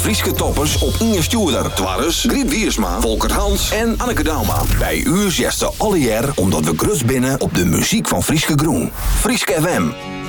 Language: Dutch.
Frieske toppers op Inge Stuurder, Twarres, Griet Wiersma, Volker Hans en Anneke Dauma. Bij u zegt ze alle jaar omdat we grus binnen op de muziek van Frieske Groen. Frieske FM.